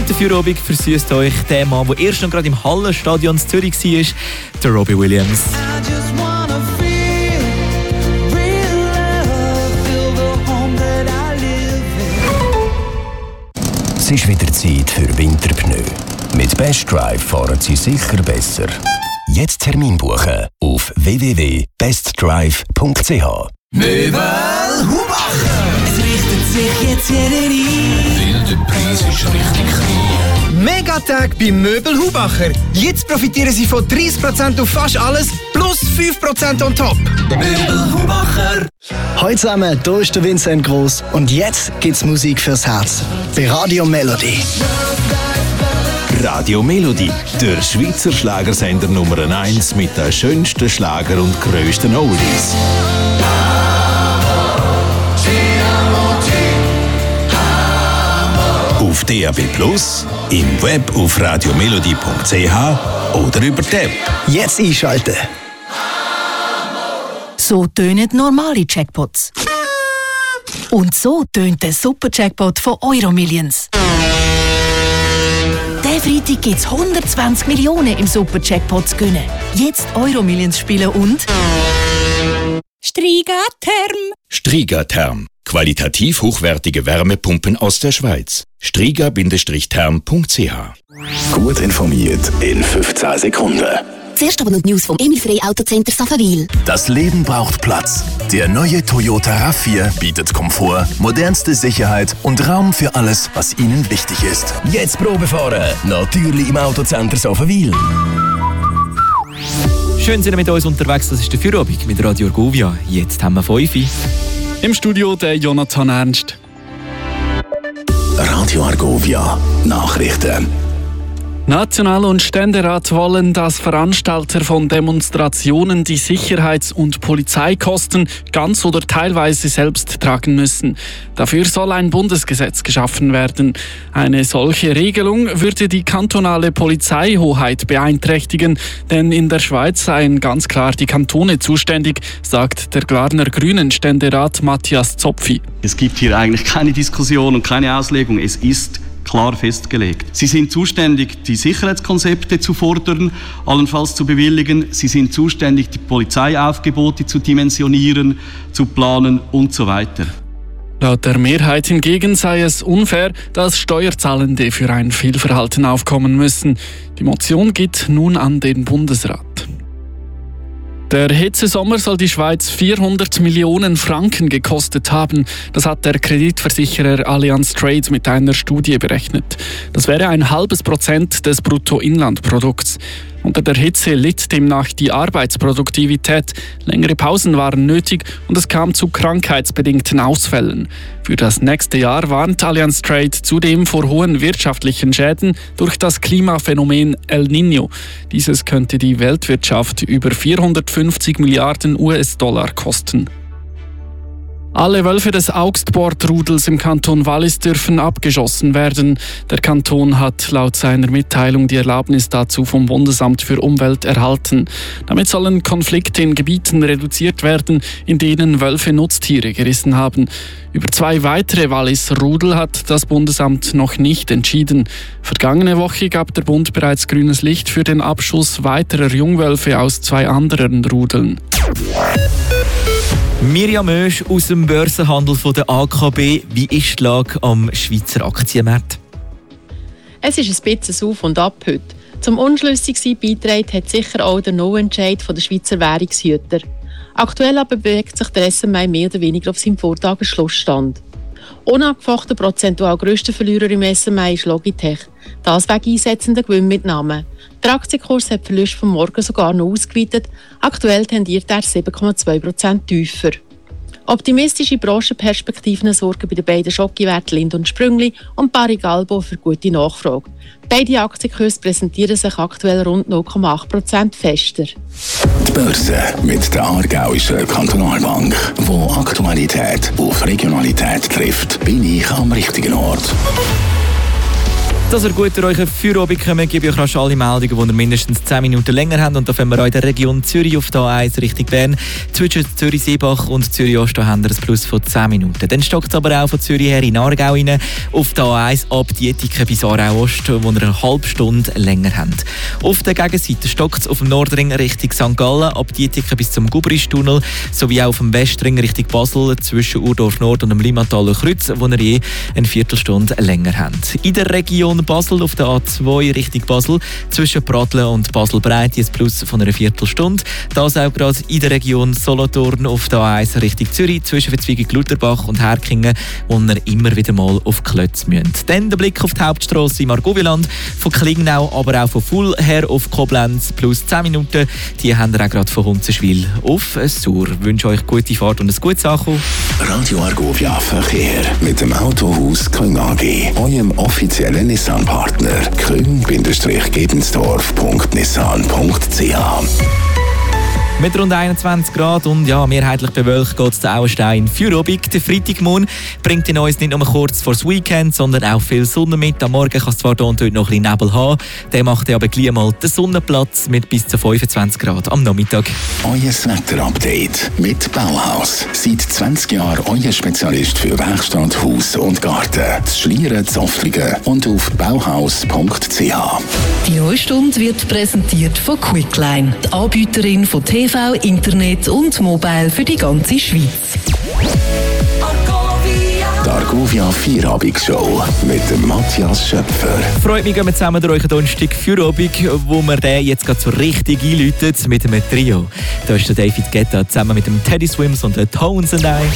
Und der Feierabend versüßt euch der Mann, der erst noch gerade im Hallenstadion in Zürich war, der Robbie Williams. Es ist wieder Zeit für Winterpneu. Mit Best Drive fahren Sie sicher besser. Jetzt Termin buchen auf www.bestdrive.ch. Möbel Hubacher! Es richtet sich jetzt jeder ein. Weil der Preis ist richtig klein. Megatag bei Möbel Hubacher. Jetzt profitieren Sie von 30% auf fast alles plus 5% on top. Möbel Hubacher! Hallo zusammen, hier ist der Vincent Gross und jetzt gibt's Musik fürs Herz. Bei Radio Melody. Radio Melody, der Schweizer Schlagersender Nummer 1 mit den schönsten Schlager und grössten Oldies. Auf DAB+, im Web auf radiomelody.ch oder über die App. Jetzt einschalten. So tönen normale Jackpots. Und so tönt der Super-Jackpot von Euromillions. Diesen Freitag gibt es 120 Millionen im Super-Jackpot zu gewinnen. Jetzt Euromillions spielen und... Strigatherm. Strigatherm. Qualitativ hochwertige Wärmepumpen aus der Schweiz. striga-therm.ch. Gut informiert in 15 Sekunden. Zuerst aber noch die News vom Emil Frey Autocenter Safawil. Das Leben braucht Platz. Der neue Toyota RAV4 bietet Komfort, modernste Sicherheit und Raum für alles, was Ihnen wichtig ist. Jetzt Probe fahren. Natürlich im Autocenter Safawil. Schön sind ihr mit uns unterwegs, das ist der Feierabend mit Radio Argovia. Jetzt haben wir 5. Im Studio der Jonathan Ernst. Radio Argovia. Nachrichten. National- und Ständerat wollen, dass Veranstalter von Demonstrationen die Sicherheits- und Polizeikosten ganz oder teilweise selbst tragen müssen. Dafür soll ein Bundesgesetz geschaffen werden. Eine solche Regelung würde die kantonale Polizeihoheit beeinträchtigen, denn in der Schweiz seien ganz klar die Kantone zuständig, sagt der Glarner Grünen-Ständerat Matthias Zopfi. Es gibt hier eigentlich keine Diskussion und keine Auslegung. Es ist klar festgelegt. Sie sind zuständig, die Sicherheitskonzepte zu fordern, allenfalls zu bewilligen. Sie sind zuständig, die Polizeiaufgebote zu dimensionieren, zu planen und so weiter. Laut der Mehrheit hingegen sei es unfair, dass Steuerzahlende für ein Fehlverhalten aufkommen müssen. Die Motion geht nun an den Bundesrat. Der Hitzesommer soll die Schweiz 400 Millionen Franken gekostet haben. Das hat der Kreditversicherer Allianz Trade mit einer Studie berechnet. Das wäre 0,5% des Bruttoinlandprodukts. Unter der Hitze litt demnach die Arbeitsproduktivität. Längere Pausen waren nötig und es kam zu krankheitsbedingten Ausfällen. Für das nächste Jahr warnt Allianz Trade zudem vor hohen wirtschaftlichen Schäden durch das Klimaphänomen El Niño. Dieses könnte die Weltwirtschaft über 450 Milliarden US-Dollar kosten. Alle Wölfe des Augstbordrudels im Kanton Wallis dürfen abgeschossen werden. Der Kanton hat laut seiner Mitteilung die Erlaubnis dazu vom Bundesamt für Umwelt erhalten. Damit sollen Konflikte in Gebieten reduziert werden, in denen Wölfe Nutztiere gerissen haben. Über 2 weitere Wallis-Rudel hat das Bundesamt noch nicht entschieden. Vergangene Woche gab der Bund bereits grünes Licht für den Abschuss weiterer Jungwölfe aus 2 anderen Rudeln. Mirjam Oesch aus dem Börsenhandel von der AKB. Wie ist die Lage am Schweizer Aktienmarkt? Es ist ein bisschen auf und ab heute. Zum Unschlüssigsein beigetragen hat sicher auch der No-Entscheid der Schweizer Währungshüter. Aktuell aber bewegt sich der SMI mehr oder weniger auf seinem Vortagesschlussstand. Unangefochten prozentual grösster Verlierer im SMI ist Logitech. Das wegen einsetzender Gewinnmitnahmen. Der Aktienkurs hat die Verluste vom Morgen sogar noch ausgeweitet. Aktuell tendiert er 7,2% tiefer. Optimistische Branchenperspektiven sorgen bei den beiden Schokiwerten Lind und Sprüngli und Barry Galbo für gute Nachfrage. Beide Aktienkurse präsentieren sich aktuell rund 0,8% fester. Die Börse mit der Aargauischen Kantonalbank, wo Aktualität auf Regionalität trifft, bin ich am richtigen Ort. Dass ihr gut durch euren Feierabend kommt, gebe ich euch rasch alle Meldungen, die ihr mindestens 10 Minuten länger habt. Und da fangen wir auch in der Region Zürich auf der A1 Richtung Bern. Zwischen Zürich-Seebach und Zürich-Ost haben wir ein Plus von 10 Minuten. Dann stockt es aber auch von Zürich her in Aargau rein auf der A1 ab Dietiken bis Aarau-Ost, wo ihr eine halbe Stunde länger habt. Auf der Gegenseite stockt es auf dem Nordring Richtung St. Gallen ab Dietiken bis zum Gubristunnel, sowie auch auf dem Westring Richtung Basel zwischen Urdorf Nord und dem Limmataler Kreuz, wo ihr je eine Viertelstunde länger habt. In der Region Basel auf der A2 Richtung Basel zwischen Pratteln und Basel-Breite ein Plus von einer Viertelstunde. Das auch gerade in der Region Solothurn auf der A1 Richtung Zürich zwischen Verzweigung Lutherbach und Herkingen, wo ihr immer wieder mal auf Klötz müsst. Dann der Blick auf die Hauptstrasse im Argoviland, von Klingnau, aber auch von Full her auf Koblenz plus 10 Minuten. Die haben wir auch gerade von Hunzenschwil auf Sur. Ich wünsche euch gute Fahrt und ein gutes Ankommen. Radio Argovia Verkehr mit dem Autohaus Küng AG, eurem offiziellen Nissan-Partner. küng-gebensdorf.nissan.ch. Mit rund 21 Grad und ja, mehrheitlich bewölkt geht es der Auenstein Feierabend. Der Freitagmorgen bringt uns nicht nur kurz vor das Weekend, sondern auch viel Sonne mit. Am Morgen kann es zwar hier und dort noch ein bisschen Nebel haben, der macht aber gleich mal den Sonnenplatz mit bis zu 25 Grad am Nachmittag. Euer Wetterupdate mit Bauhaus. Seit 20 Jahren euer Spezialist für Werkstatt, Haus und Garten. Das Schlieren, Zoftlingen und auf bauhaus.ch. Die neue Stunde wird präsentiert von Quickline, die Anbieterin von TV, Internet und Mobile für die ganze Schweiz. Die Argovia Feierabend-Show mit dem Matthias Schöpfer. Freut mich, gehen wir zusammen durch euren Donnerstag Feierabend, wo wir den jetzt gerade so richtig einläuten mit einem Trio. Da ist der David Guetta zusammen mit dem Teddy Swims und der Tones and I.